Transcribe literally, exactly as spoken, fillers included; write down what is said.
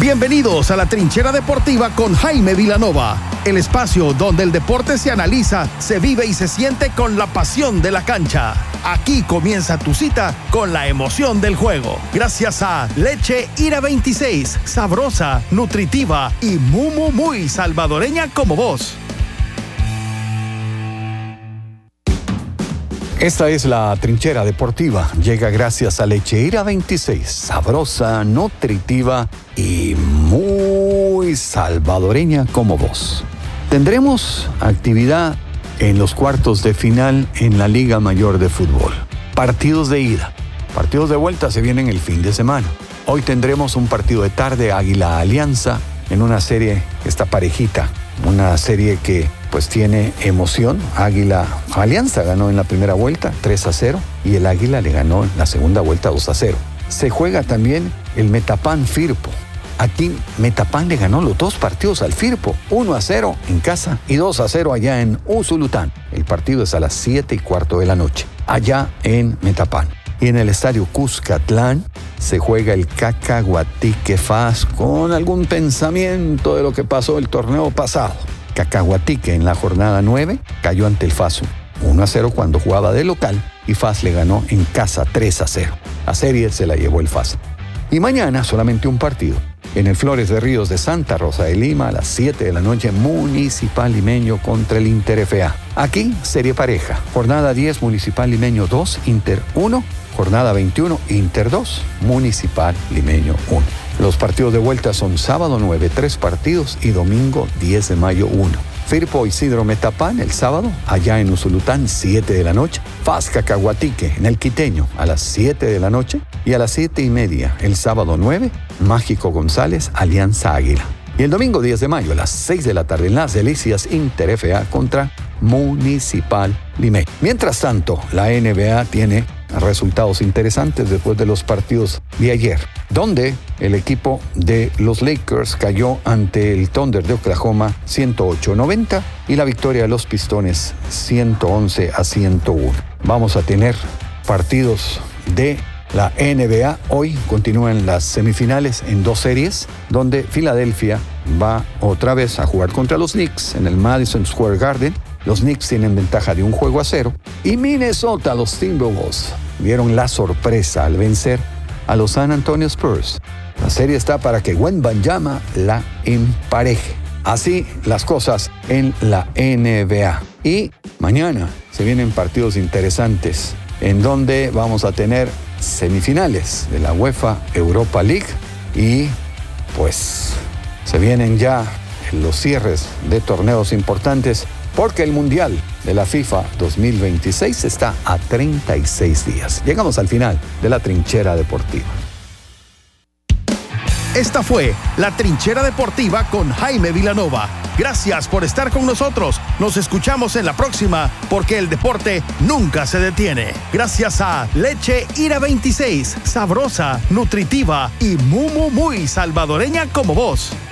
Bienvenidos a la Trinchera Deportiva con Jaime Vilanova, el espacio donde el deporte se analiza, se vive y se siente con la pasión de la cancha. Aquí comienza tu cita con la emoción del juego. Gracias a Leche Ira veintiséis, sabrosa, nutritiva y muy, muy, muy salvadoreña como vos. Esta es la Trinchera Deportiva. Llega gracias a Leche Ira veintiséis, sabrosa, nutritiva y muy salvadoreña como vos. Tendremos actividad en los cuartos de final en la Liga Mayor de Fútbol. Partidos de ida. Partidos de vuelta se vienen el fin de semana. Hoy tendremos un partido de tarde, Águila Alianza, en una serie que está parejita. Una serie que pues tiene emoción. Águila Alianza ganó en la primera vuelta tres a cero y el Águila le ganó en la segunda vuelta dos a cero. Se juega también el Metapan Firpo. Aquí Metapan le ganó los dos partidos al Firpo, uno a cero en casa y dos a cero allá en Usulután. El partido es a las siete y cuarto de la noche, allá en Metapan. Y en el estadio Cuscatlán se juega el Cacahuatique F A S con algún pensamiento de lo que pasó el torneo pasado. Cacahuatique en la jornada nueve cayó ante el F A S uno a cero cuando jugaba de local y F A S le ganó en casa tres a cero. La serie se la llevó el F A S. Y mañana solamente un partido. En el Flores de Ríos de Santa Rosa de Lima a las siete de la noche, Municipal Limeño contra el Inter F A. Aquí serie pareja. Jornada diez, Municipal Limeño dos, Inter uno. Jornada veintiuno, Inter dos, Municipal Limeño uno. Los partidos de vuelta son sábado nueve, tres partidos y domingo diez de mayo uno. Firpo Isidro Metapan el sábado, allá en Usulután, siete de la noche. F A S Cacahuatique en el Quiteño a las siete de la noche. Y a las siete y media, el sábado nueve, Mágico González, Alianza Águila. Y el domingo diez de mayo a las seis de la tarde en Las Delicias, Inter F A contra Municipal Limeño. Mientras tanto, la N B A tiene resultados interesantes después de los partidos de ayer, donde el equipo de los Lakers cayó ante el Thunder de Oklahoma ciento ocho a noventa y la victoria de los Pistones ciento once a ciento uno. Vamos a tener partidos de la N B A. Hoy continúan las semifinales en dos series, donde Filadelfia va otra vez a jugar contra los Knicks en el Madison Square Garden. Los Knicks tienen ventaja de un juego a cero. Y Minnesota, los Timberwolves, dieron la sorpresa al vencer a los San Antonio Spurs. La serie está para que Wembanyama la empareje. Así las cosas en la N B A. Y mañana se vienen partidos interesantes, en donde vamos a tener semifinales de la UEFA Europa League. Y pues se vienen ya los cierres de torneos importantes, porque el Mundial de la FIFA dos mil veintiséis está a treinta y seis días. Llegamos al final de la Trinchera Deportiva. Esta fue la Trinchera Deportiva con Jaime Vilanova. Gracias por estar con nosotros. Nos escuchamos en la próxima, porque el deporte nunca se detiene. Gracias a Leche Ira veintiséis, sabrosa, nutritiva y muy, muy, muy salvadoreña como vos.